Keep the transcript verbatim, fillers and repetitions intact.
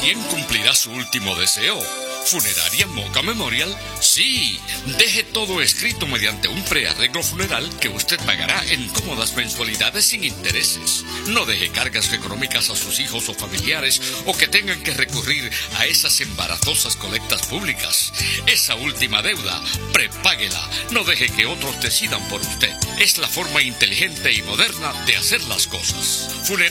¿Quién cumplirá su último deseo? ¿Funeraria Moca Memorial? Sí, deje todo escrito mediante un prearreglo funeral que usted pagará en cómodas mensualidades sin intereses. No deje cargas económicas a sus hijos o familiares o que tengan que recurrir a esas embarazosas colectas públicas. Esa última deuda, prepáguela. No deje que otros decidan por usted. Es la forma inteligente y moderna de hacer las cosas. Funeraria